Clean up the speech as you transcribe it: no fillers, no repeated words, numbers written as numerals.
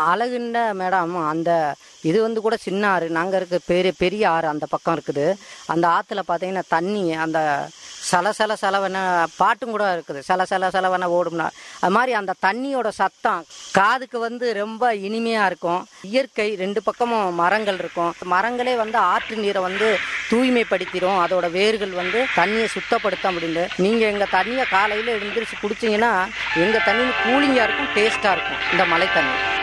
அழகுண்ட madam அந்த இது கூட சின்ன ஆறு, நாங்கள் இருக்க பெரிய ஆறு அந்த பக்கம் இருக்குது. அந்த ஆற்றுல பார்த்தீங்கன்னா தண்ணி அந்த சலவன பாட்டும் கூட இருக்குது. சலவன ஓடும்னா அது மாதிரி அந்த தண்ணியோட சத்தம் காதுக்கு ரொம்ப இனிமையாக இருக்கும். இயற்கை 2 பக்கமும் மரங்கள் இருக்கும். மரங்களே ஆற்று நீரை தூய்மைப்படுத்திடும். அதோட வேர்கள் தண்ணியை சுத்தப்படுத்த முடியுது. நீங்கள் எங்கள் தண்ணியை காலையில் எழுந்திரிச்சு குடிச்சிங்கன்னா எங்கள் தண்ணி கூலிங்காக இருக்கும், டேஸ்ட்டாக இருக்கும் இந்த மழை தண்ணி.